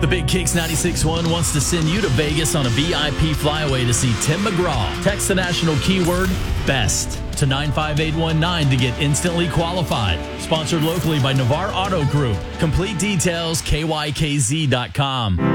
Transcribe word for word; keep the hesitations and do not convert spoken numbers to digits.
The Big Kicks ninety-six point one wants to send you to Vegas on a V I P flyaway to see Tim McGraw. Text the national keyword BEST to nine five eight one nine to get instantly qualified. Sponsored locally by Navarre Auto Group. Complete details, K Y K Z dot com.